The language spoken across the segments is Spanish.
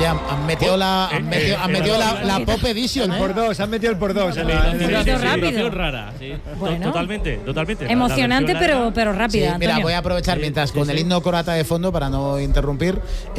Oye, han metido la Pop Edition. Por dos, han metido el por dos. Rápido. Rara, sí. Bueno, totalmente. Emocionante, pero rápida. Sí, mira, voy a aprovechar mientras con el himno croata de fondo para no interrumpir.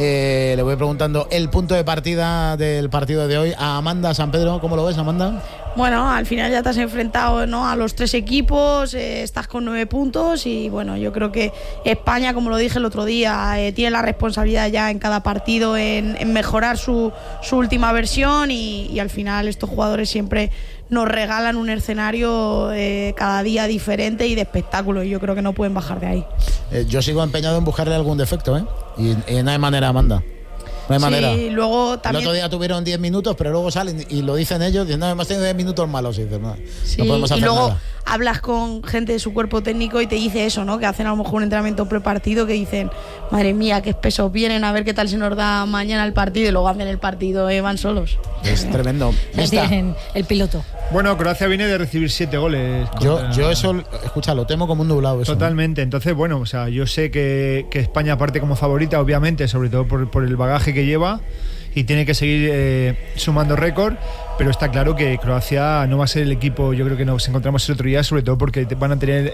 Le voy preguntando el punto de partida del partido de hoy a Amanda San Pedro. ¿Cómo lo ves, Amanda? Bueno, al final ya te has enfrentado, ¿no?, a los 3 equipos, estás con 9 puntos y bueno, yo creo que España, como lo dije el otro día, tiene la responsabilidad ya en cada partido en mejorar su última versión y al final estos jugadores siempre nos regalan un escenario cada día diferente y de espectáculo y yo creo que no pueden bajar de ahí. Yo sigo empeñado en buscarle algún defecto, y no hay manera, Amanda. No hay manera. Luego también... El otro día tuvieron 10 minutos, pero luego salen y lo dicen ellos, dicen, no, hemos tenido 10 minutos malos. Y dicen, no podemos hacer y luego nada. Hablas con gente de su cuerpo técnico y te dice eso, ¿no? Que hacen a lo mejor un entrenamiento prepartido que dicen, madre mía, qué espesos vienen, a ver qué tal se nos da mañana el partido y luego hacen el partido, van solos. Es tremendo. Tienen el piloto. Bueno, Croacia viene de recibir 7 goles. Yo eso, escucha, lo temo como un nublado. Eso. Totalmente. Entonces, bueno, o sea, yo sé que España parte como favorita, obviamente, sobre todo por el bagaje que lleva y tiene que seguir sumando récord, pero está claro que Croacia no va a ser el equipo, yo creo que nos encontramos el otro día, sobre todo porque van a tener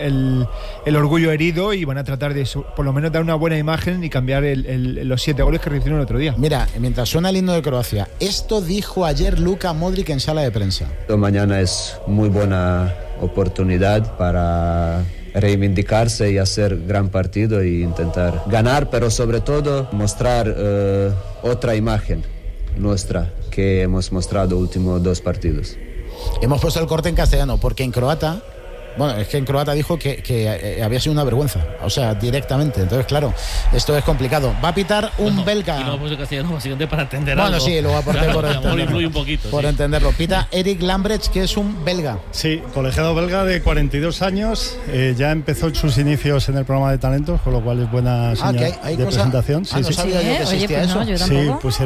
el orgullo herido y van a tratar de por lo menos dar una buena imagen y cambiar los 7 goles que recibieron el otro día. Mira, mientras suena el himno de Croacia, esto dijo ayer Luka Modric en sala de prensa. Mañana es muy buena oportunidad para reivindicarse y hacer gran partido e intentar ganar, pero sobre todo mostrar otra imagen nuestra que hemos mostrado últimos 2 partidos. Hemos puesto el corte en castellano porque en croata, bueno, es que en croata dijo que había sido una vergüenza, o sea, directamente. Entonces, claro, esto es complicado. Va a pitar un belga. Y lo hemos puesto en castellano básicamente para entender algo. Bueno, sí, lo aporté por entenderlo. Un poquito, por entenderlo. Pita Eric Lambrecht, que es un belga. Sí, colegiado belga de 42 años. Ya empezó sus inicios en el programa de talentos, con lo cual es buena señal de presentación. Sí, no sabía yo que existía eso. No, sí,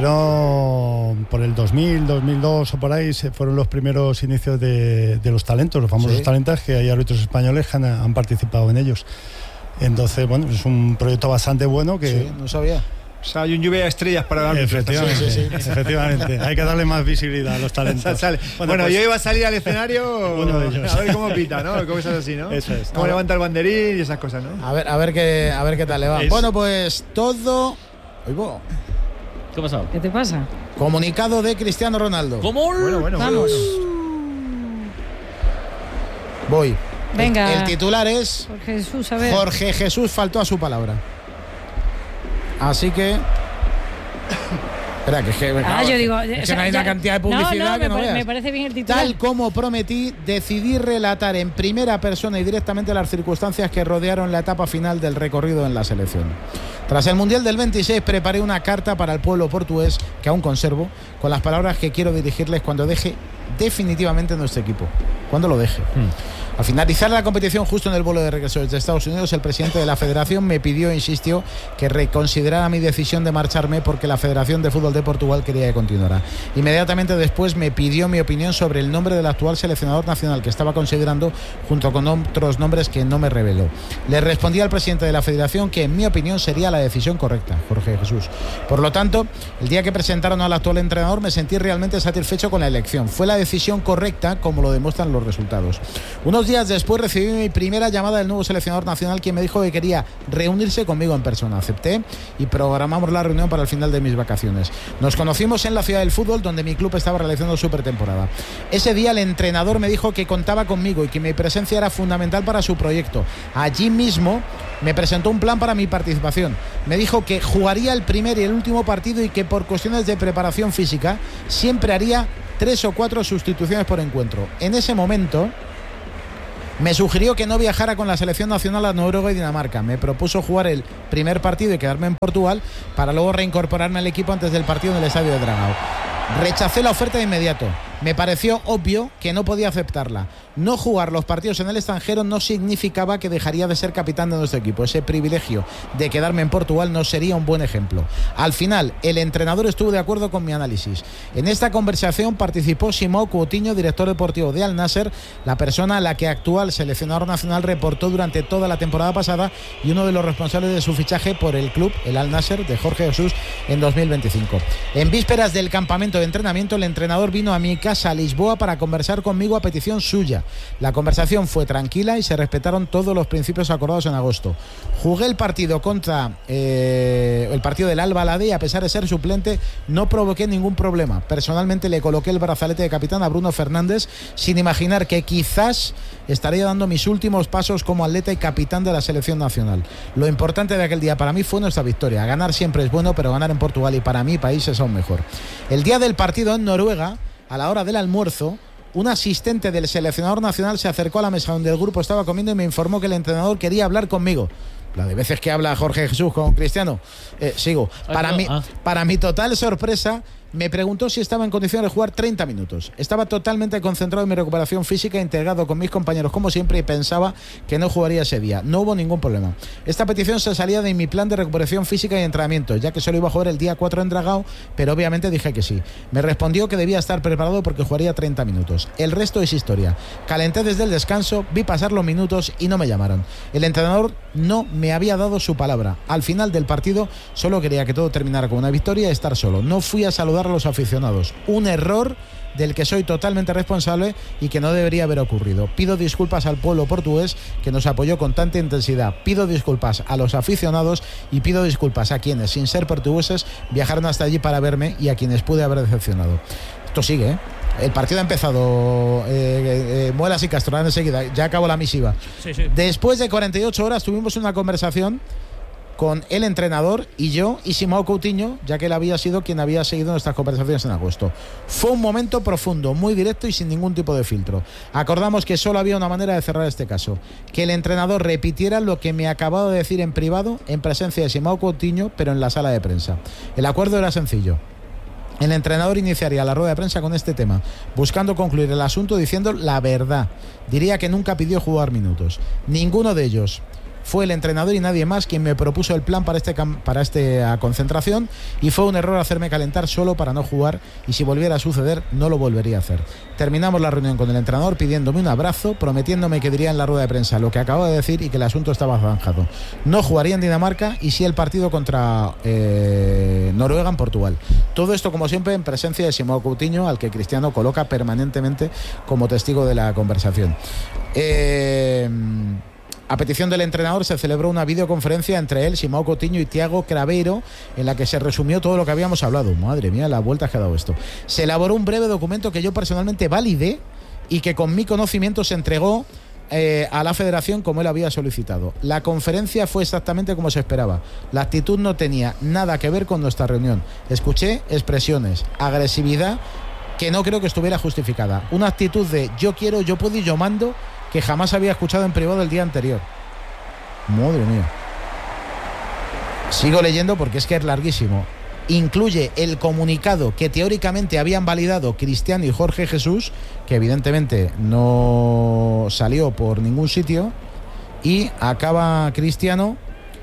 pusieron por el 2000, 2002 o por ahí, fueron los primeros inicios de los talentos, los famosos talentos, que hay árbitros españoles que han participado en ellos. Entonces, bueno, es un proyecto bastante bueno que... Sí, no sabía. O sea, hay un lluvia de estrellas para dar. Efectivamente, efectivamente. Hay que darle más visibilidad a los talentos. Bueno, yo iba a salir al escenario a ver cómo pita, ¿no? Cómo es así, ¿no? Eso es. Cómo levanta el banderín y esas cosas, ¿no? A ver qué tal le va. Bueno, pues todo... Oigo. ¿Qué ha pasado? ¿Qué te pasa? Comunicado de Cristiano Ronaldo. ¿Cómo? Bueno. Vamos. Voy. Venga. El titular es Jorge Jesús, a ver. Jorge Jesús faltó a su palabra. Así que... Espera, yo digo... Es que no hay una cantidad de publicidad que no veas. Me parece bien el titular. Tal como prometí, decidí relatar en primera persona y directamente las circunstancias que rodearon la etapa final del recorrido en la selección. Tras el Mundial del 26 preparé una carta para el pueblo portugués, que aún conservo, con las palabras que quiero dirigirles cuando deje definitivamente nuestro equipo. Cuando lo deje. Al finalizar la competición, justo en el vuelo de regreso desde Estados Unidos, el presidente de la federación me pidió e insistió que reconsiderara mi decisión de marcharme porque la Federación de Fútbol de Portugal quería que continuara. Inmediatamente después me pidió mi opinión sobre el nombre del actual seleccionador nacional que estaba considerando, junto con otros nombres que no me reveló. Le respondí al presidente de la federación que en mi opinión sería la decisión correcta, Jorge Jesús. Por lo tanto, el día que presentaron al actual entrenador me sentí realmente satisfecho con la elección. Fue la decisión correcta, como lo demuestran los resultados. Unos días después recibí mi primera llamada del nuevo seleccionador nacional, quien me dijo que quería reunirse conmigo en persona. Acepté y programamos la reunión para el final de mis vacaciones. Nos conocimos en la Ciudad del Fútbol, donde mi club estaba realizando su pretemporada. Ese día el entrenador me dijo que contaba conmigo y que mi presencia era fundamental para su proyecto. Allí mismo me presentó un plan para mi participación. Me dijo que jugaría el primer y el último partido y que por cuestiones de preparación física siempre haría 3 o 4 sustituciones por encuentro. En ese momento me sugirió que no viajara con la selección nacional a Noruega y Dinamarca. Me propuso jugar el primer partido y quedarme en Portugal para luego reincorporarme al equipo antes del partido en el estadio de Dragao. Rechacé la oferta de inmediato. Me pareció obvio que no podía aceptarla. No jugar los partidos en el extranjero no significaba que dejaría de ser capitán de nuestro equipo. Ese privilegio de quedarme en Portugal no sería un buen ejemplo. Al final, el entrenador estuvo de acuerdo con mi análisis. En esta conversación participó Simão Coutinho, director deportivo de Al Nassr, la persona a la que actual seleccionador nacional reportó durante toda la temporada pasada y uno de los responsables de su fichaje por el club, el Al Nassr, de Jorge Jesús, en 2025. En vísperas del campamento de entrenamiento, el entrenador vino a mi casa a Lisboa para conversar conmigo a petición suya. La conversación fue tranquila y se respetaron todos los principios acordados en agosto. Jugué el partido contra el partido del Al-Baladi y a pesar de ser suplente no provoqué ningún problema. Personalmente le coloqué el brazalete de capitán a Bruno Fernández sin imaginar que quizás estaría dando mis últimos pasos como atleta y capitán de la selección nacional. Lo importante de aquel día para mí fue nuestra victoria. Ganar siempre es bueno, pero ganar en Portugal y para mi país es aún mejor. El día del partido en Noruega, a la hora del almuerzo, un asistente del seleccionador nacional se acercó a la mesa donde el grupo estaba comiendo y me informó que el entrenador quería hablar conmigo. La de veces que habla Jorge Jesús con Cristiano. Sigo. Para mi total sorpresa, me preguntó si estaba en condiciones de jugar 30 minutos. Estaba totalmente concentrado en mi recuperación física, integrado con mis compañeros como siempre, y pensaba que no jugaría ese día. No hubo ningún problema. Esta petición se salía de mi plan de recuperación física y entrenamiento, ya que solo iba a jugar el día 4 en Dragao, pero obviamente dije que sí. Me respondió que debía estar preparado porque jugaría 30 minutos. El resto es historia. Calenté desde el descanso, vi pasar los minutos y no me llamaron. El entrenador no me había dado su palabra. Al final del partido solo quería que todo terminara con una victoria y estar solo. No fui a saludar a los aficionados. Un error del que soy totalmente responsable y que no debería haber ocurrido. Pido disculpas al pueblo portugués que nos apoyó con tanta intensidad. Pido disculpas a los aficionados y pido disculpas a quienes, sin ser portugueses, viajaron hasta allí para verme y a quienes pude haber decepcionado. Esto sigue, ¿eh? El partido ha empezado. Muelas y Castrolán enseguida. Ya acabó la misiva. Sí. Después de 48 horas tuvimos una conversación con el entrenador y yo y Simão Coutinho, ya que él había sido quien había seguido nuestras conversaciones en agosto. Fue un momento profundo, muy directo y sin ningún tipo de filtro. Acordamos que solo había una manera de cerrar este caso: que el entrenador repitiera lo que me acababa de decir en privado, en presencia de Simão Coutinho, pero en la sala de prensa. El acuerdo era sencillo. El entrenador iniciaría la rueda de prensa con este tema, buscando concluir el asunto diciendo la verdad. Diría que nunca pidió jugar minutos. Ninguno de ellos. Fue el entrenador y nadie más quien me propuso el plan para esta concentración, y fue un error hacerme calentar solo para no jugar, y si volviera a suceder no lo volvería a hacer. Terminamos la reunión con el entrenador pidiéndome un abrazo, prometiéndome que diría en la rueda de prensa lo que acabo de decir y que el asunto estaba zanjado. No jugaría en Dinamarca y sí el partido contra Noruega en Portugal. Todo esto, como siempre, en presencia de Simão Coutinho, al que Cristiano coloca permanentemente como testigo de la conversación. A petición del entrenador se celebró una videoconferencia entre él, Simão Coutinho y Thiago Craveiro, en la que se resumió todo lo que habíamos hablado. Madre mía, la vuelta que ha dado esto. Se elaboró un breve documento que yo personalmente validé y que con mi conocimiento se entregó a la federación como él había solicitado. La conferencia fue exactamente como se esperaba. La actitud no tenía nada que ver con nuestra reunión. Escuché expresiones, agresividad que no creo que estuviera justificada. Una actitud de yo quiero, yo puedo y yo mando, que jamás había escuchado en privado el día anterior. Madre mía. Sigo leyendo porque es que es larguísimo. Incluye el comunicado que teóricamente habían validado Cristiano y Jorge Jesús, que evidentemente no salió por ningún sitio, y acaba Cristiano,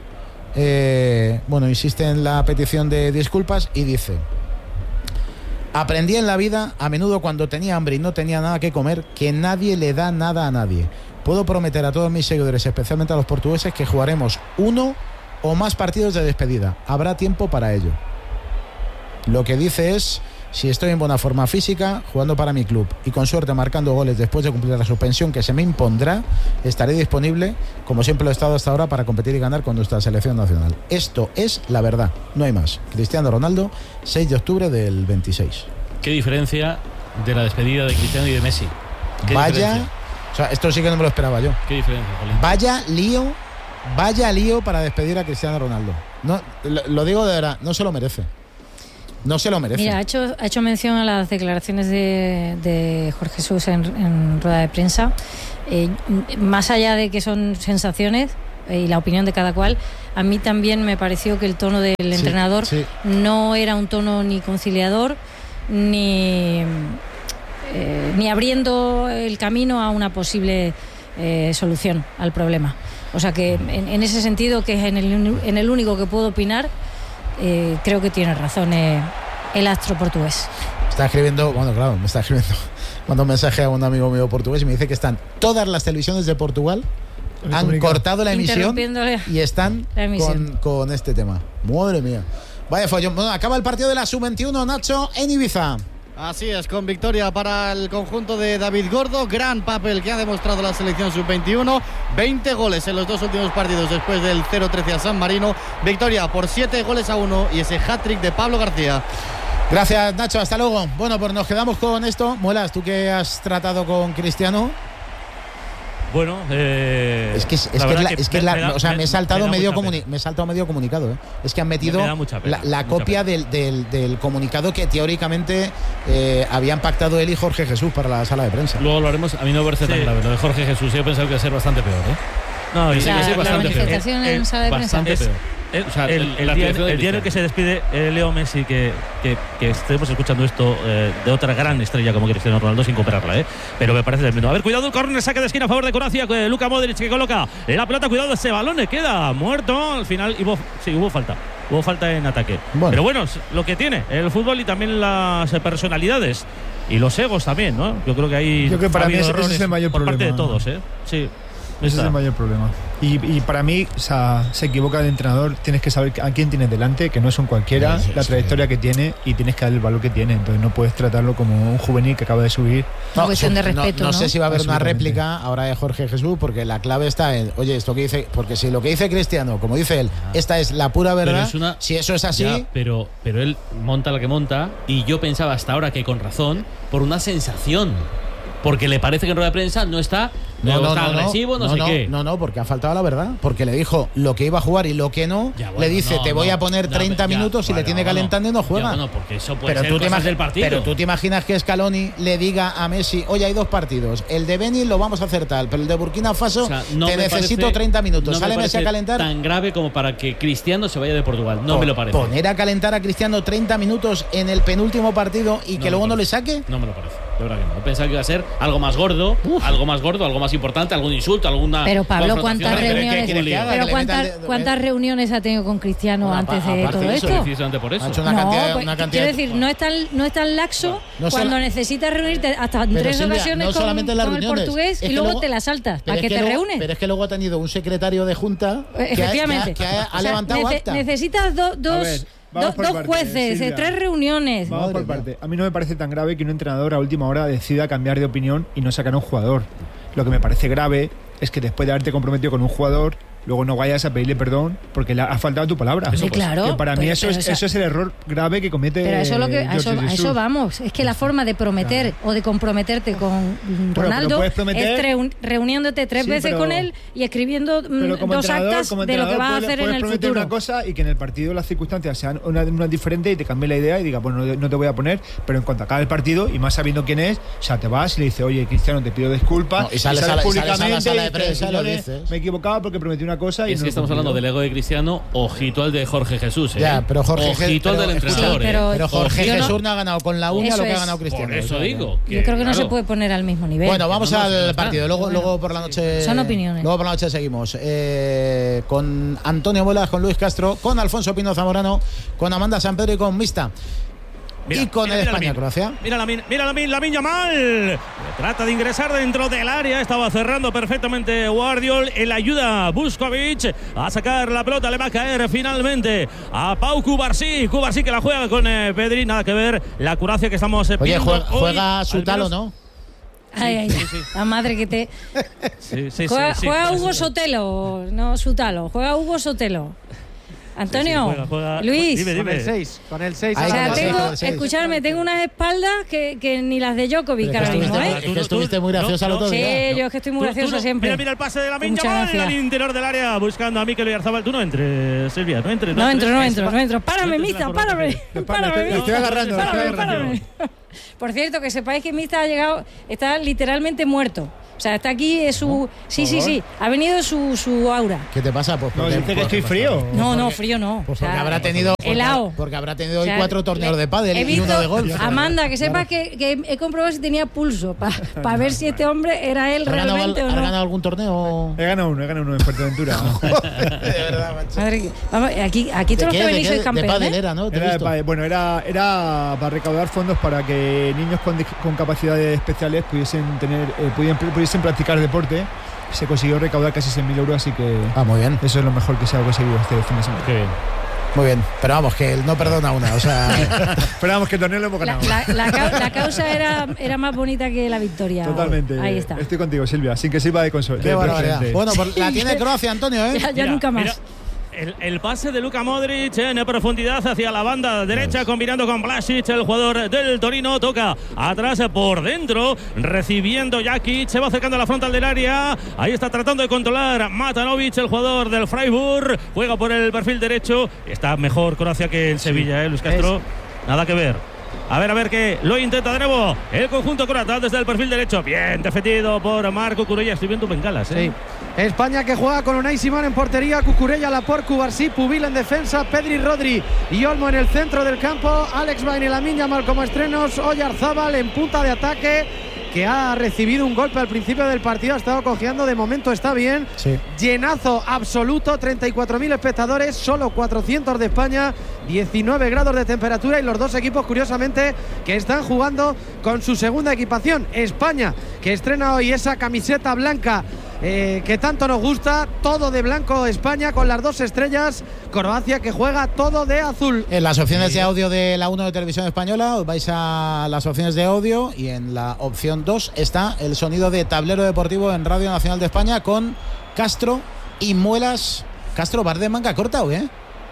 insiste en la petición de disculpas y dice: aprendí en la vida, a menudo cuando tenía hambre y no tenía nada que comer, que nadie le da nada a nadie. Puedo prometer a todos mis seguidores, especialmente a los portugueses, que jugaremos 1 o más partidos de despedida. Habrá tiempo para ello. Lo que dice es: si estoy en buena forma física, jugando para mi club y con suerte marcando goles después de cumplir la suspensión que se me impondrá, estaré disponible, como siempre lo he estado hasta ahora, para competir y ganar con nuestra selección nacional. Esto es la verdad, no hay más. Cristiano Ronaldo, 6 de octubre del 26. ¿Qué diferencia de la despedida de Cristiano y de Messi? Vaya, o sea, esto sí que no me lo esperaba yo. ¿Qué diferencia, Jolín? Vaya lío para despedir a Cristiano Ronaldo. No, lo digo de verdad, no se lo merece. No se lo merece. Mira, ha hecho mención a las declaraciones de Jorge Jesús en rueda de prensa. Más allá de que son sensaciones y la opinión de cada cual, a mí también me pareció que el tono del entrenador no era un tono ni conciliador ni ni abriendo el camino a una posible solución al problema. O sea que en ese sentido, que es en el único que puedo opinar, creo que tiene razón el astro portugués. Está escribiendo, bueno, claro, me está escribiendo, mando un mensaje a un amigo mío portugués y me dice que están todas las televisiones de Portugal han cortado la emisión y están con este tema. Madre mía. Vaya follón. Bueno, acaba el partido de la Sub-21, Nacho, en Ibiza. Así es, con victoria para el conjunto de David Gordo. Gran papel que ha demostrado la selección Sub-21. 20 goles en los 2 últimos partidos después del 0-13 a San Marino. Victoria por 7-1 y ese hat-trick de Pablo García. Gracias, Nacho, hasta luego. Bueno, pues nos quedamos con esto. Muelas, tú que has tratado con Cristiano. Bueno, me he saltado medio comunicado. Es que han metido la copia del comunicado que teóricamente habían pactado él y Jorge Jesús para la sala de prensa. Luego lo haremos. A mí no me parece tan grave lo de Jorge Jesús. Yo pensaba que iba a ser bastante peor, No, sí, bastante peor. En sala de prensa. Bastante peor. El día que se despide Leo Messi, que estemos escuchando esto de otra gran estrella como Cristiano Ronaldo sin compararla, pero me parece tremendo. A ver, cuidado el córner, saque de esquina a favor de Croacia, Luka Modric que coloca la pelota, cuidado, ese balón queda muerto. Al final hubo falta en ataque. Pero bueno, lo que tiene el fútbol y también las personalidades y los egos también, ¿no? Yo creo que ahí para mí ese es el mayor problema. Por parte de todos, Sí. Ese es el mayor problema. Y para mí, se equivoca el entrenador. Tienes que saber a quién tienes delante, que no es un cualquiera, la trayectoria que tiene, y tienes que darle el valor que tiene. Entonces no puedes tratarlo como un juvenil que acaba de subir. Una cuestión de respeto. No sé si va a haber una réplica ahora de Jorge Jesús, porque la clave está en, oye, esto que dice, porque si lo que dice Cristiano, como dice él, esta es la pura verdad, si eso es así. Ya, pero él monta lo que monta, y yo pensaba hasta ahora que con razón, por una sensación. Porque le parece que en rueda de prensa no está agresivo, no sé qué. No, porque ha faltado la verdad. Porque le dijo lo que iba a jugar y lo que no. Le dice, te voy a poner 30 minutos y le tiene calentando y no juega. Porque eso puede ser cosas del partido. Pero tú te imaginas que Scaloni le diga a Messi, oye, hay 2 partidos. El de Benin lo vamos a hacer tal, pero el de Burkina Faso te necesito 30 minutos. Sale Messi a calentar. Tan grave como para que Cristiano se vaya de Portugal. No me lo parece. Poner a calentar a Cristiano 30 minutos en el penúltimo partido y que luego no le saque. No me lo parece. De verdad que no. Yo pensaba que iba a ser algo más gordo, algo más importante, algún insulto, alguna. Pero Pablo, ¿cuántas reuniones ha tenido con Cristiano antes de todo esto? Precisamente por eso. Quiero decir, no es tan laxo cuando necesitas reunirte hasta 3 ocasiones con el portugués y luego te la saltas. ¿A qué te reúnes? Pero es que luego ha tenido un secretario de junta que ha levantado acta. Necesitas dos jueces, 3 reuniones. Vamos por parte. A mí no me parece tan grave que un entrenador a última hora decida cambiar de opinión y no sacar a un jugador. Lo que me parece grave es que después de haberte comprometido con un jugador, luego no vayas a pedirle perdón porque le ha faltado tu palabra. Sí, claro. Que para mí eso es el error grave que comete. Pero a eso vamos. Es que la forma de prometer o de comprometerte con Ronaldo es reuniéndote 3 veces con él y escribiendo 2 actas de lo que vas a hacer en el futuro. Una cosa y que en el partido las circunstancias sean una diferente y te cambie la idea y diga, bueno, no te voy a poner, pero en cuanto acabe el partido y más sabiendo quién es, o sea, te vas y le dices, oye, Cristiano, te pido disculpas. Y sales públicamente a la sala de prensa, lo dices. Me he equivocado porque prometí una cosa y es que estamos hablando del ego de Cristiano, ojito al de Jorge Jesús, Ya, pero ojito al del entrenador, pero Jorge Jesús no ha ganado con la uña lo que ha ganado Cristiano. Por eso digo. Yo creo que no se puede poner al mismo nivel. Bueno, vamos al partido. Luego por la noche. Son opiniones. Luego por la noche seguimos con Antonio Muelas, con Luis Castro, con Alfonso Pino Zamorano, con Amanda Sampedro y con Mista. Y con España-Croacia. Mira Lamine Yamal. Trata de ingresar dentro del área. Estaba cerrando perfectamente Guardiol. En la ayuda Vuskovic a sacar la pelota. Le va a caer finalmente a Pau Cubarsí. Cubarsí que la juega con Pedri. Nada que ver. La Croacia que estamos viendo. Oye, juega Sutalo, ¿no? Ay, la madre que te. Juega Hugo Sotelo. No Sutalo. Juega Hugo Sotelo. Antonio, juega. Luis, Dime. Con el 6. O sea, escucharme, tengo unas espaldas que ni las de Djokovic ahora mismo, Es que estuviste muy graciosa el otro día. Sí, yo es que estoy muy graciosa siempre. Mira el pase de Lamine Yamal al interior del área buscando a Mikel Oyarzabal. Tú no entres, Silvia, no entres. No entro. Párame, Mista, párame. Te estoy agarrando. Por cierto, que sepáis que Mista ha llegado, está literalmente muerto. O sea, está aquí, es su... Sí, ha venido su aura. ¿Qué te pasa? Pues porque, dice que estoy frío. No, frío no. Pues porque habrá tenido... Helado. Porque habrá tenido hoy 4 torneos de pádel y uno de golf. Amanda, que sepas que he comprobado si tenía pulso, para ver si este hombre era él realmente o no. ¿Has ganado algún torneo? He ganado uno en Fuerteventura. De verdad, macho. Madre, vamos, aquí todos los que venís sois campeones. De pádel era, ¿no? Bueno, era para recaudar fondos para que niños con capacidades especiales pudiesen practicar deporte. Se consiguió recaudar casi 6.000 euros, así que muy bien. Eso es lo mejor que se ha conseguido este fin de semana. Qué bien. Muy bien, pero vamos, que él no perdona una, o sea... Pero vamos, que el torneo lo hemos ganado. La causa era más bonita que la victoria. Totalmente. Ahí está. Estoy contigo, Silvia, sin que sirva de consuelo. Qué barbaridad. Bueno, pues la tiene Croacia, Antonio, ¿eh? Ya nunca más. Mira. El pase de Luka Modric en profundidad hacia la banda derecha, combinando con Vlasic, el jugador del Torino. Toca atrás por dentro, recibiendo Jakic, se va acercando a la frontal del área. Ahí está tratando de controlar Matanovic, el jugador del Freiburg. Juega por el perfil derecho. Está mejor Croacia que el Sevilla, Luis Castro. Nada que ver. A ver que lo intenta de nuevo el conjunto croata desde el perfil derecho. Bien defendido por Marco Cucurella. Estoy viendo bengalas, Sí. España que juega con Unai Simón en portería, Cucurella, Laporte, Cubarsí, Pubil en defensa, Pedri, Rodri y Olmo en el centro del campo, Alex Bain y Lamine Yamal como estrenos, Oyarzábal en punta de ataque, que ha recibido un golpe al principio del partido, ha estado cojeando, de momento está bien. Sí. Llenazo absoluto, 34.000 espectadores, solo 400 de España, 19 grados de temperatura y los dos equipos, curiosamente, que están jugando con su segunda equipación. España, que estrena hoy esa camiseta blanca que tanto nos gusta, todo de blanco España con las 2 estrellas. Croacia que juega todo de azul. En las opciones de audio de la 1 de Televisión Española os vais a las opciones de audio y en la opción 2 está el sonido de Tablero Deportivo en Radio Nacional de España con Castro y Muelas. Castro, ¿vas de manga corta o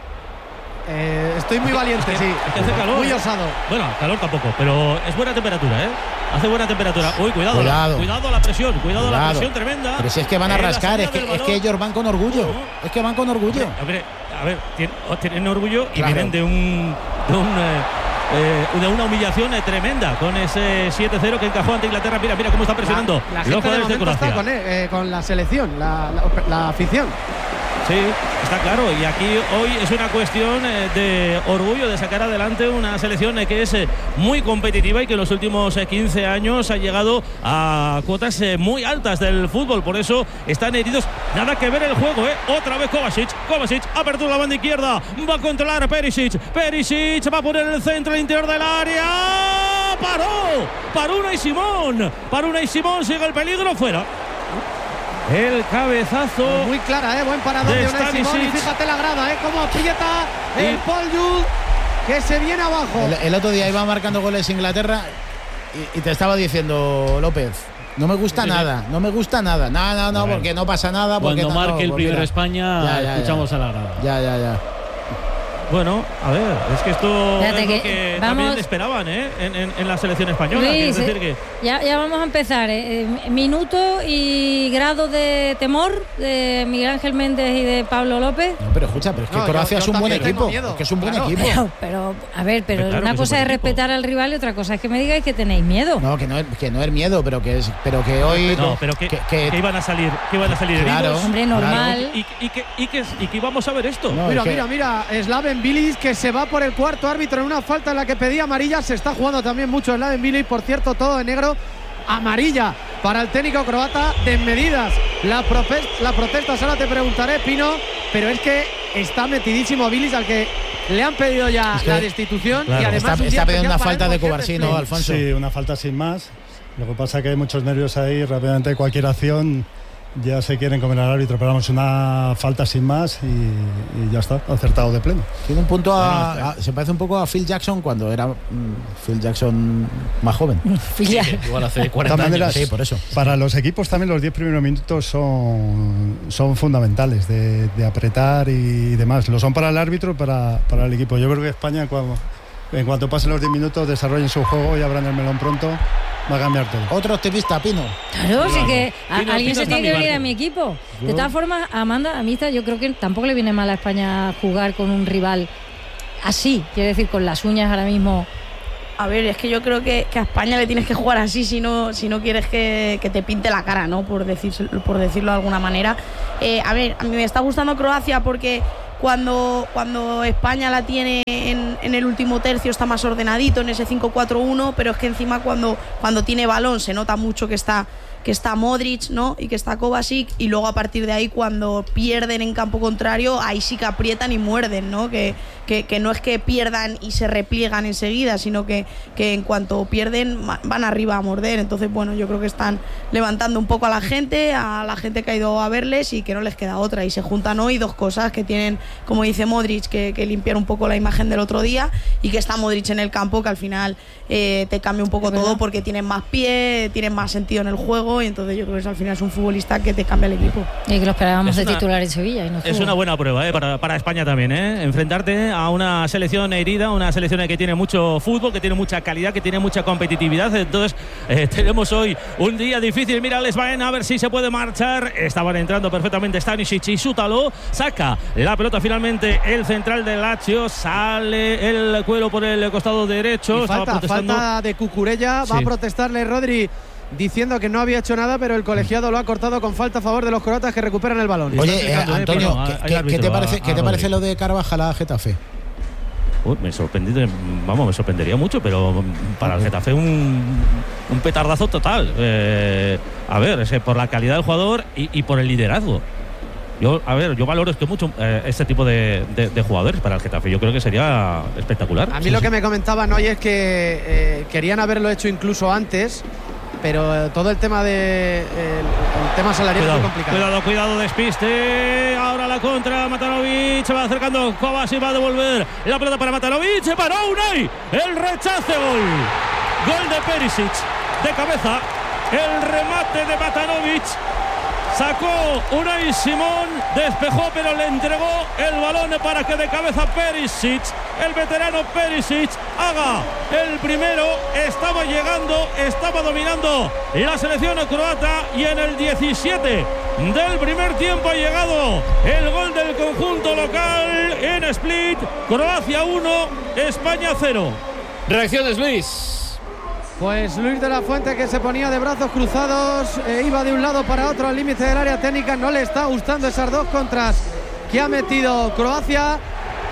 estoy muy valiente, sí. Hace calor. Muy osado. Bueno, calor tampoco, pero es buena temperatura, Hace buena temperatura. Uy, cuidado la presión, cuidado la presión tremenda. Pero si es que van a rascar, es que ellos van con orgullo. Es que van con orgullo. A ver, tienen orgullo y vienen de una humillación tremenda con ese 7-0 que encajó ante Inglaterra. Mira cómo está presionando la gente los jugadores de Croacia. Está con la selección, la afición. Sí, está claro, y aquí hoy es una cuestión de orgullo de sacar adelante una selección que es muy competitiva y que en los últimos 15 años ha llegado a cuotas muy altas del fútbol, por eso están heridos. Nada que ver el juego, otra vez Kovacic, apertura la banda izquierda, va a controlar Perisic, va a poner el centro al interior del área, paró Unai Simón, sigue el peligro, fuera. El cabezazo muy clara, buen parador de Unai Simón. Y fíjate la grada, cómo aprieta el Paul Jules, que se viene abajo. El otro día iba marcando goles Inglaterra y te estaba diciendo, López, no me gusta nada. No, porque no pasa nada. Porque cuando marque el primero España, escuchamos a la grada. Ya. Bueno, a ver, es que esto es lo que también esperaban en la selección española. Luis, es decir que ya vamos a empezar. Minuto y grado de temor de Miguel Ángel Méndez y de Pablo López. No, pero escucha, pero es que Croacia es un buen equipo. Es que es un buen equipo. Pero a ver, una cosa es respetar al rival y otra cosa es que me digáis que tenéis miedo. No, que no es miedo, pero que hoy. No, pero que iban a salir claro, heridos. Hombre, normal. Y que íbamos a ver esto. No, mira, Slaven Bilic, que se va por el cuarto árbitro en una falta en la que pedía amarilla. Se está jugando también mucho Slaven Bilic, por cierto, todo de negro. Amarilla para el técnico croata, desmedidas la protesta, ahora te preguntaré, Pino, pero es que está metidísimo Bilic, al que le han pedido ya la destitución, y además está pidiendo una falta de Cubarsí, ¿no, Alfonso? Sí, una falta sin más. Lo que pasa es que hay muchos nervios ahí, rápidamente cualquier acción ya se quieren comer al árbitro, pero vamos, una falta sin más y ya está, acertado de pleno. Tiene un punto se parece un poco a Phil Jackson cuando era Phil Jackson más joven. Igual hace 40 años. Sí, por eso. Para los equipos también los 10 primeros minutos son fundamentales de apretar y demás. Lo son para el árbitro y para el equipo. Yo creo que España, en cuanto pasen los 10 minutos, desarrollen su juego y abran el melón pronto. Va a cambiar todo. Otro optimista, Pino. Claro, sí que alguien se tiene que venir barco. a mi equipo. De todas formas, Amanda, a mí yo creo que tampoco le viene mal a España jugar con un rival así. Quiero decir, con las uñas ahora mismo A ver, es que yo creo que a España le tienes que jugar así si no quieres que te pinte la cara, ¿no? Por decirlo de alguna manera. A ver, a mí me está gustando Croacia porque cuando España la tiene en el último tercio está más ordenadito en ese 5-4-1, pero es que encima cuando tiene balón se nota mucho que está Modric, ¿no? Y que está Kovacic, y luego a partir de ahí cuando pierden en campo contrario, ahí sí que aprietan y muerden, ¿no? Que no es que pierdan y se repliegan enseguida, sino que en cuanto pierden van arriba a morder. Entonces, bueno, yo creo que están levantando un poco a la gente que ha ido a verles y que no les queda otra, y se juntan hoy dos cosas que tienen, como dice Modric, que limpiar un poco la imagen del otro día, y que está Modric en el campo, que al final te cambia un poco todo porque tienen más pie, tienen más sentido en el juego, y entonces yo creo que al final es un futbolista que te cambia el equipo. Y que lo esperábamos de titular en Sevilla y no es una buena prueba para España también, enfrentarte a una selección herida, una selección que tiene mucho fútbol, que tiene mucha calidad, que tiene mucha competitividad. Entonces tenemos hoy un día difícil. Mira, les van a ver si se puede marchar. Estaban entrando perfectamente Stanisic y Sútalo. Saca la pelota finalmente el central del Lazio, sale el Cuero por el costado derecho. Falta de Cucurella, va a protestarle Rodri diciendo que no había hecho nada, pero el colegiado lo ha cortado con falta a favor de los croatas, que recuperan el balón. Oye, Antonio, ¿qué te parece lo de Carvajal a Getafe? Me sorprendería mucho, pero para el Getafe un petardazo total. A ver, por la calidad del jugador y por el liderazgo. Yo valoro mucho este tipo de jugadores para el Getafe. Yo creo que sería espectacular. A mí lo que me comentaban hoy es que querían haberlo hecho incluso antes, pero todo el tema el tema salarial es muy complicado. Cuidado, despiste. Ahora la contra, Matanovic se va acercando, Kovacic va a devolver la pelota para Matanovic, se paró Unai, el rechace, gol de Perisic de cabeza, el remate de Matanovic. Sacó Unai Simón, despejó, pero le entregó el balón para que de cabeza Perisic, el veterano Perisic, haga el primero. Estaba llegando, estaba dominando la selección croata, y en el 17 del primer tiempo ha llegado el gol del conjunto local en Split. Croacia 1, España 0. Reacciones, Luis. Pues Luis de la Fuente, que se ponía de brazos cruzados, iba de un lado para otro al límite del área técnica. No le está gustando esas dos contras que ha metido Croacia.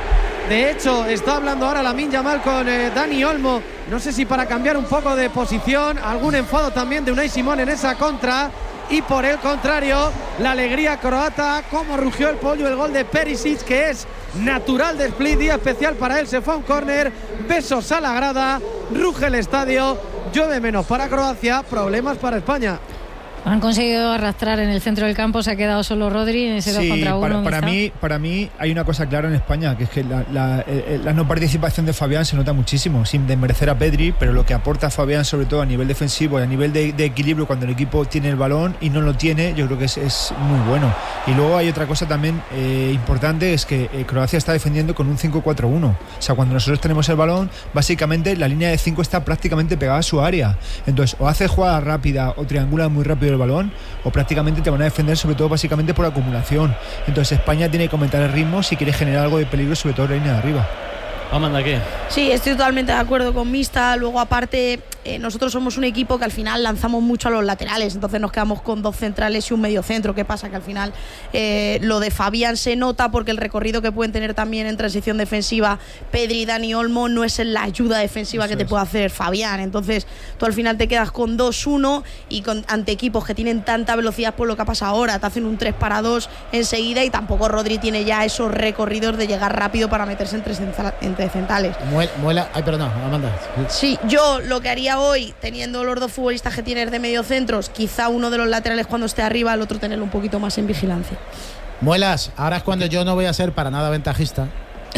De hecho, está hablando ahora Lamine Yamal con Dani Olmo, no sé si para cambiar un poco de posición, algún enfado también de Unai Simón en esa contra. Y por el contrario, la alegría croata, como rugió el pollo, el gol de Perisic, que es natural de Split, día especial para él. Se fue a un córner, besos a la grada, ruge el estadio, llueve menos para Croacia, problemas para España. Han conseguido arrastrar en el centro del campo, se ha quedado solo Rodri en ese 2 contra 1. Para mí hay una cosa clara en España, que es que la no participación de Fabián se nota muchísimo, sin desmerecer a Pedri, pero lo que aporta Fabián, sobre todo a nivel defensivo y a nivel de equilibrio cuando el equipo tiene el balón y no lo tiene, yo creo que es muy bueno. Y luego hay otra cosa también importante, es que Croacia está defendiendo con un 5-4-1. O sea, cuando nosotros tenemos el balón, básicamente la línea de 5 está prácticamente pegada a su área. Entonces, o hace jugada rápida o triangula muy rápido el balón, o prácticamente te van a defender, sobre todo básicamente por acumulación. Entonces España tiene que aumentar el ritmo si quiere generar algo de peligro, sobre todo en la línea de arriba. Amanda, ¿qué? Sí, estoy totalmente de acuerdo con Mista. Luego, aparte, nosotros somos un equipo que al final lanzamos mucho a los laterales, entonces nos quedamos con dos centrales y un medio centro. ¿Qué pasa? Que al final lo de Fabián se nota porque el recorrido que pueden tener también en transición defensiva Pedri y Dani Olmo no es en la ayuda defensiva Eso que te puede hacer Fabián. Entonces tú al final te quedas con 2-1 y ante equipos que tienen tanta velocidad por lo que ha pasado ahora, te hacen un 3-2 enseguida, y tampoco Rodri tiene ya esos recorridos de llegar rápido para meterse entre centrales. Ay, perdón, Amanda. Sí, yo lo que haría hoy, teniendo los dos futbolistas que tienes de medio centros, quizá uno de los laterales cuando esté arriba, el otro tenerlo un poquito más en vigilancia. Muelas, ahora es cuando yo no voy a ser para nada ventajista.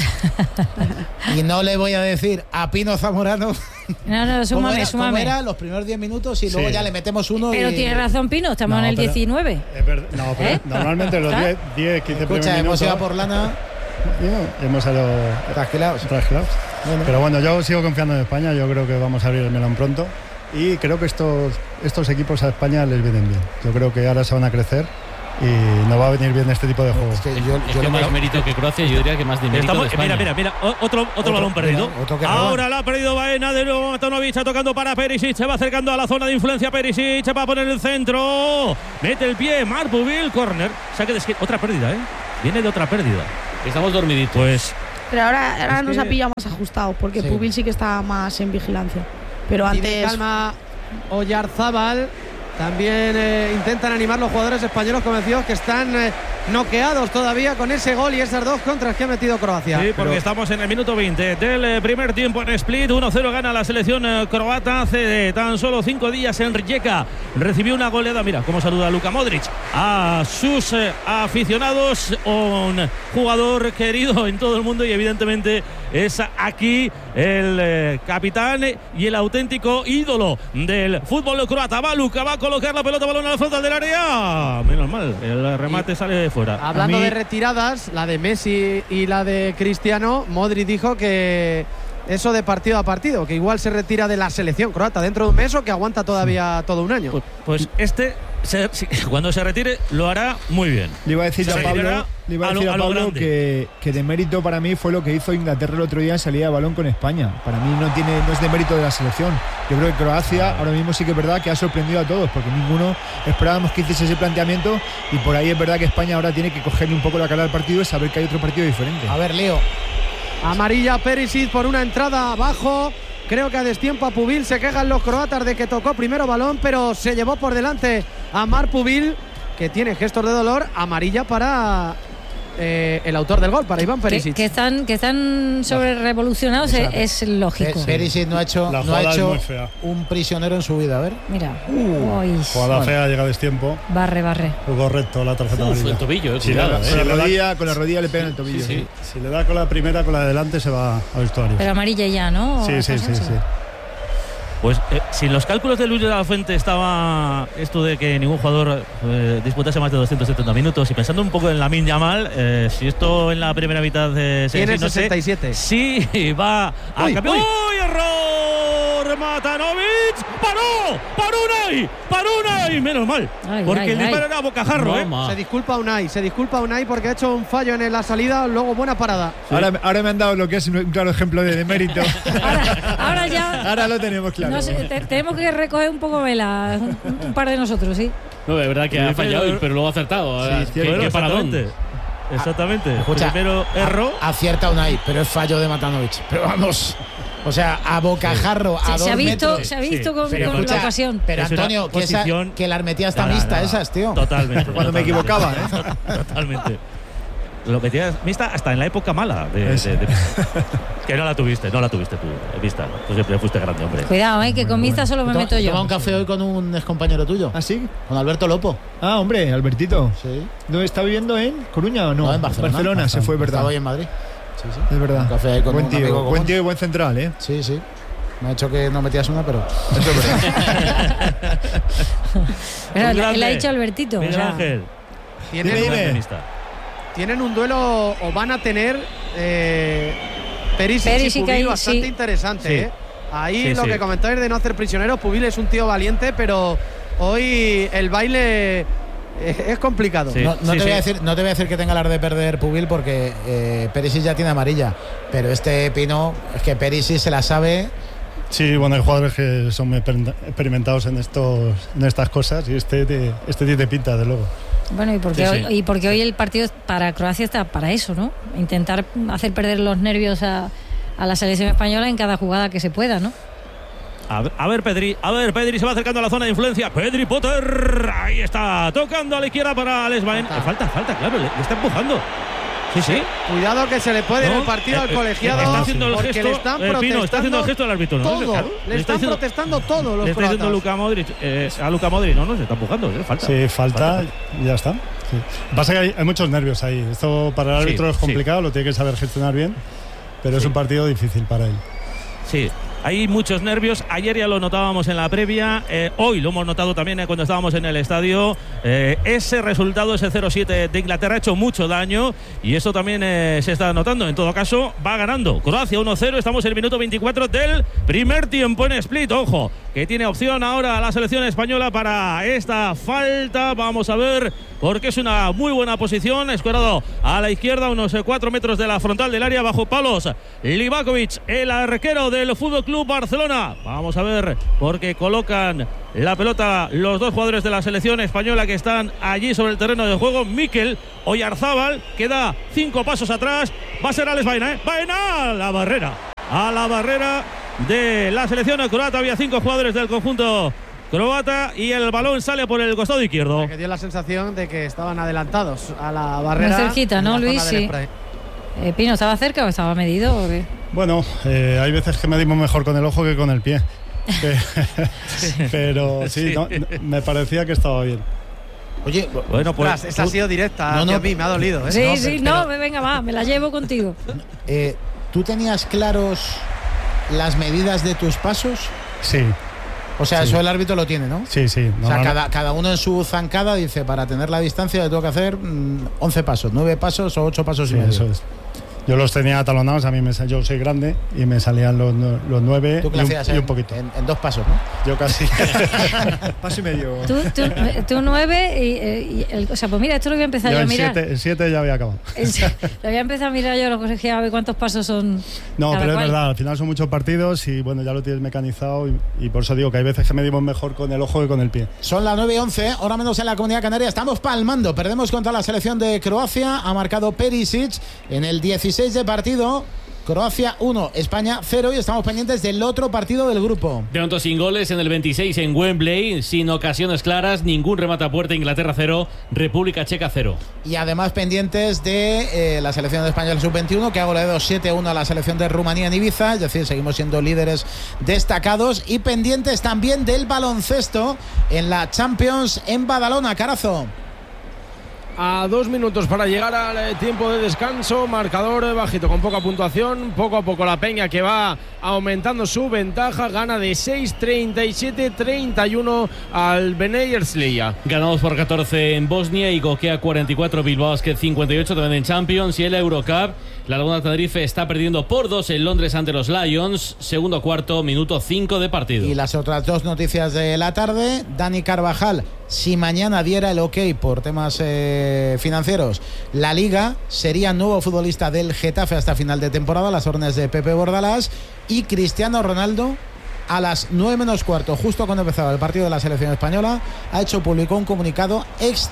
Y no le voy a decir a Pino Zamorano. No, súmame. ¿Cómo era? Los primeros 10 minutos y luego ya le metemos uno. Pero tiene razón Pino, estamos en el 19. Es verdad, no, pero normalmente los 10, 15 primeros minutos. Hemos ido por lana. Hemos salido trasquilados. Bueno. Pero bueno, yo sigo confiando en España. Yo creo que vamos a abrir el melón pronto. Y creo que estos equipos a España les vienen bien. Yo creo que ahora se van a crecer y no va a venir bien este tipo de juegos. Es que más mérito que Croacia, yo diría que más de mérito de España. Mira, otro balón perdido. Ahora la ha perdido Baena, de nuevo Matanovic tocando para Perisic, se va acercando a la zona de influencia Perisic, va a poner el centro, mete el pie, Marc Pubil, córner, saque de esquina, otra pérdida, viene de otra pérdida. Estamos dormiditos. Pues pero ahora nos ha pillado más ajustados, porque Pubil sí que está más en vigilancia. Pero antes. Calma Oyarzábal. También intentan animar los jugadores españoles convencidos que están noqueados todavía con ese gol y esas 2 contras que ha metido Croacia. Sí, porque estamos en el minuto 20 del primer tiempo en Split. 1-0 gana la selección croata. Hace tan solo 5 días en Rijeka recibió una goleada. Mira cómo saluda Luka Modric a sus aficionados. Un jugador querido en todo el mundo y evidentemente es aquí el capitán y el auténtico ídolo del fútbol croata. Va Luka, va a colocar la pelota, balón a la frontal del área. Menos mal, el remate sale de fuera. Hablando de retiradas, la de Messi y la de Cristiano, Modric dijo que eso de partido a partido, que igual se retira de la selección croata dentro de un mes o que aguanta todavía todo un año. Pues cuando se retire lo hará muy bien. Le iba a decir a Pablo que de mérito para mí fue lo que hizo Inglaterra el otro día en salida de balón con España. Para mí no es de mérito de la selección. Yo creo que Croacia ahora mismo sí que es verdad que ha sorprendido a todos, porque ninguno esperábamos que hiciese ese planteamiento, y por ahí es verdad que España ahora tiene que cogerle un poco la cara al partido y saber que hay otro partido diferente. A ver, Leo. Amarilla Perisic por una entrada abajo. Creo que a destiempo a Pubil. Se quejan los croatas de que tocó primero balón, pero se llevó por delante a Marc Pubil, que tiene gestos de dolor. Amarilla para el autor del gol, para Iván Perisic. Que están sobre revolucionados, es lógico. Perisic no ha hecho un prisionero en su vida. A ver. Mira. Jugada fea, llega a destiempo. Barre. Correcto, la tarjeta amarilla. El tobillo, con la rodilla le pega en el tobillo. Sí. Si le da con la primera, con la de delante, se va a vestuario. Pero amarilla ya, ¿no? Sí. Pues si en los cálculos de Luis de la Fuente estaba esto de que ningún jugador disputase más de 270 minutos, y pensando un poco en Lamine Yamal, si esto en la primera mitad tiene 67. Sí, va a cambiar. ¡Uy, error! Matanovic paró Unai, menos mal, porque el disparo era a bocajarro. Se disculpa Unai porque ha hecho un fallo en la salida, luego buena parada. Sí. Ahora me han dado lo que es un claro ejemplo de mérito. Ahora lo tenemos claro. No sé, tenemos que recoger un poco vela, un par de nosotros, sí. No, es verdad que ha fallado, pero luego ha acertado. ¿Qué paradón? Exactamente. Escucha, primero error. Acierta Unai, pero es fallo de Matanovic. Pero vamos, o sea, a bocajarro, a 2 metros. Se ha visto con la ocasión. Pero Antonio, que la armetía está mixta esas, tío. Totalmente. Cuando me equivocaba, Totalmente. Lo metías mixta hasta en la época mala que no la tuviste tú, vista. Tú siempre fuiste grande, hombre. Cuidado, que con mixta solo me meto yo. Toma un café hoy con un excompañero tuyo. ¿Ah, sí? Con Alberto Lopo. Ah, hombre, Albertito. Sí. ¿Dónde está viviendo? ¿En Coruña o no? No, en Barcelona. Se fue, ¿verdad? Estaba hoy en Madrid. Sí. Es verdad. Un café ahí con buen un amigo tío, buen tío y buen central, ¿eh? Sí. Me ha hecho que no metías una, pero eso es verdad. Él ha dicho Albertito. Miguel Ángel. Tienen un duelo, o van a tener Perisic y Pubil bastante interesante. Sí. Ahí lo que comentáis de no hacer prisioneros, Pubil es un tío valiente, pero hoy el baile es complicado. No te voy a decir que tenga las de perder Pubil, porque Perisic ya tiene amarilla, pero este Pino, es que Perisic se la sabe. Sí, bueno, hay jugadores que son experimentados en estas cosas, y este tiene pinta, de luego. Bueno, y porque hoy el partido para Croacia está para eso, ¿no? Intentar hacer perder los nervios a la selección española en cada jugada que se pueda, ¿no? A ver, Pedri se va acercando a la zona de influencia. Pedri Potter, ahí está, tocando a la izquierda para Alex Baena. Falta, claro, le está empujando. Sí. Cuidado que se le puede repartir al colegiado. Está haciendo el gesto. Le están protestando. Está haciendo el gesto del árbitro. Le están protestando todo los le está diciendo Luka Modric, a Luka Modric. No, se está empujando. Falta. Sí, falta. Y ya está. Sí. Pasa que hay muchos nervios ahí. Esto para el árbitro es complicado, lo tiene que saber gestionar bien. Pero es un partido difícil para él. Sí. hay muchos nervios. Ayer ya lo notábamos en la previa, hoy lo hemos notado también cuando estábamos en el estadio. Ese resultado, ese 0-7 de Inglaterra, ha hecho mucho daño y eso también se está notando. En todo caso, va ganando Croacia 1-0. Estamos en el minuto 24 del primer tiempo en Split. Ojo, que tiene opción ahora la selección española para esta falta. Vamos a ver, porque es una muy buena posición. Escorado a la izquierda, unos 4 metros de la frontal del área, bajo palos. Livakovic, el arquero del Fútbol Club Barcelona. Vamos a ver, porque colocan la pelota los dos jugadores de la selección española que están allí sobre el terreno de juego. Mikel Oyarzábal queda 5 pasos atrás. Va a ser Alex Baena, Baena a la barrera de la selección croata. Había 5 jugadores del conjunto croata y el balón sale por el costado izquierdo. Que dio la sensación de que estaban adelantados a la barrera. Muy cerquita, ¿no, Luis? Sí. Pino, ¿estaba cerca o estaba medido o qué? Bueno, hay veces que medimos mejor con el ojo que con el pie. Pero sí, no, me parecía que estaba bien. Oye, bueno, pues esa ha sido directa. No, a mí me ha dolido. Sí, venga, va, me la llevo contigo. ¿Tú tenías claros las medidas de tus pasos? Sí. O sea, sí. Eso el árbitro lo tiene, ¿no? Sí. O sea, cada uno en su zancada dice, para tener la distancia le tengo que hacer 11 pasos, 9 pasos o 8 pasos y medio. Eso es. Yo los tenía atalonados, yo soy grande y me salían los 9 y un poquito. En 2 pasos, ¿no? Yo casi. Paso y medio. Tú 9 o sea, pues mira, esto lo voy a empezar yo a mirar. El 7 ya había acabado. Lo voy a empezar a mirar yo, lo corregía a ver cuántos pasos son. No, pero es verdad, al final son muchos partidos y bueno, ya lo tienes mecanizado y por eso digo que hay veces que medimos mejor con el ojo que con el pie. Son las 9:11, ahora menos en la Comunidad Canaria. Estamos palmando, perdemos contra la selección de Croacia. Ha marcado Perisic en el 16 de partido. Croacia 1, España 0 y estamos pendientes del otro partido del grupo. De momento sin goles en el 26 en Wembley, sin ocasiones claras, ningún remate a puerta. Inglaterra 0, República Checa 0. Y además pendientes de la selección de España sub-21, que ha goleado 7-1 a la selección de Rumanía en Ibiza, es decir, seguimos siendo líderes destacados. Y pendientes también del baloncesto en la Champions en Badalona. Carazo. A 2 minutos para llegar al tiempo de descanso, marcador bajito con poca puntuación, poco a poco la Peña que va aumentando su ventaja, gana de 6-37-31 al Bnei Herzliya. Ganados por 14 en Bosnia y Gokea 44, Bilbao Basket 58 también en Champions. Y en la Eurocup, la Laguna Tenerife está perdiendo por 2 en Londres ante los Lions, segundo cuarto, minuto 5 de partido. Y las otras 2 noticias de la tarde, Dani Carvajal, si mañana diera el ok por temas financieros, la Liga sería nuevo futbolista del Getafe hasta final de temporada, las órdenes de Pepe Bordalás. Y Cristiano Ronaldo, a las 9:15, justo cuando empezaba el partido de la selección española, publicó un comunicado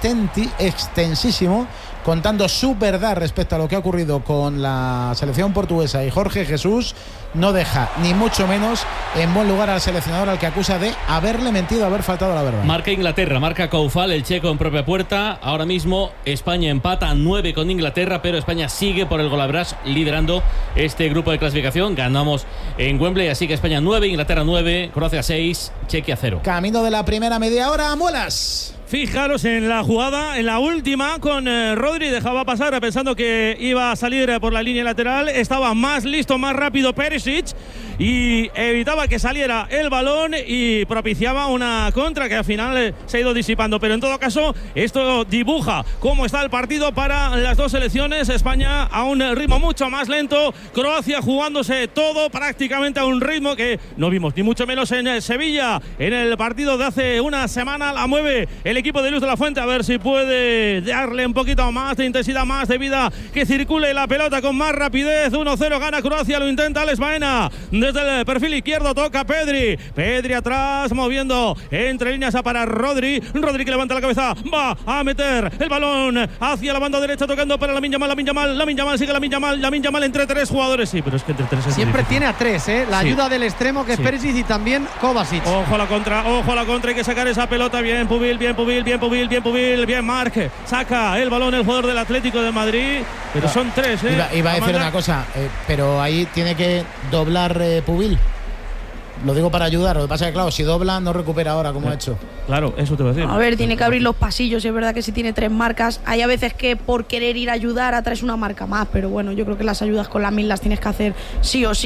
extensísimo contando su verdad respecto a lo que ha ocurrido con la selección portuguesa, y Jorge Jesús no deja ni mucho menos en buen lugar al seleccionador, al que acusa de haberle mentido, haber faltado a la verdad. Marca Inglaterra, marca Coufal, el checo en propia puerta. Ahora mismo España empata a 9 con Inglaterra, pero España sigue por el golaveraje liderando este grupo de clasificación. Ganamos en Wembley, así que España 9, Inglaterra 9, Croacia 6, Chequia 0. Camino de la primera media hora, Muelas. Fijaros en la jugada, en la última, con Rodri, dejaba pasar pensando que iba a salir por la línea lateral. Estaba más listo, más rápido Perisic y evitaba que saliera el balón y propiciaba una contra que al final se ha ido disipando. Pero en todo caso, esto dibuja cómo está el partido para las dos selecciones. España a un ritmo mucho más lento, Croacia jugándose todo prácticamente a un ritmo que no vimos ni mucho menos en Sevilla. En el partido de hace una semana la mueve el equipo de Luis de la Fuente, a ver si puede darle un poquito más de intensidad, más de vida, que circule la pelota con más rapidez. 1-0 gana Croacia, lo intenta Alex Baena desde el perfil izquierdo, toca Pedri atrás, moviendo entre líneas para Rodri que levanta la cabeza, va a meter el balón hacia la banda derecha, tocando para Lamine Yamal, sigue Lamine Yamal entre 3 jugadores, sí, pero es que entre 3 es siempre difícil. Tiene a 3, la ayuda del extremo que es Perisic y también Kovacic. Ojo a la contra, hay que sacar esa pelota, bien Pubil, bien Marc, saca el balón el jugador del Atlético de Madrid, pero son 3, Iba a decir una cosa, pero ahí tiene que doblar Pubil. Lo digo para ayudar, lo que pasa es que claro, si dobla no recupera ahora como ha hecho. Claro, eso te voy a decir. A ver, tiene que abrir los pasillos, es verdad que si tiene 3 marcas, hay a veces que por querer ir a ayudar atraes una marca más, pero bueno, yo creo que las ayudas con las 1000 las tienes que hacer sí o sí.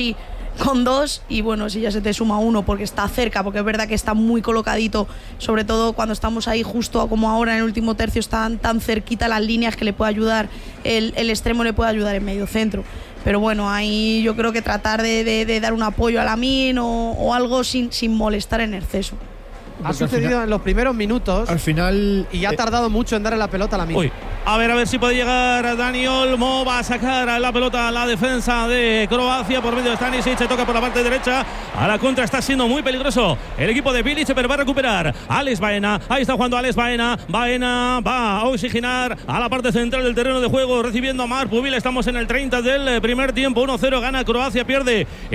con 2 y bueno, si ya se te suma 1 porque está cerca, porque es verdad que está muy colocadito, sobre todo cuando estamos ahí justo como ahora en el último tercio, están tan cerquita las líneas que le puede ayudar, el extremo le puede ayudar en medio centro. Pero bueno, ahí yo creo que tratar de dar un apoyo a Lamine o algo sin molestar en exceso. Ha sucedido en los primeros minutos. Al final. Y ha tardado mucho en darle la pelota a Lamine. Uy, a ver si puede llegar Dani Olmo. Va a sacar la pelota a la defensa de Croacia por medio de Stanisic. Se toca por la parte derecha. A la contra está siendo muy peligroso el equipo de Bilic, pero va a recuperar Alex Baena. Ahí está jugando Alex Baena. Baena va a oxigenar a la parte central del terreno de juego, recibiendo a Marc Pubil. Estamos en el 30 del primer tiempo. 1-0 gana Croacia, pierde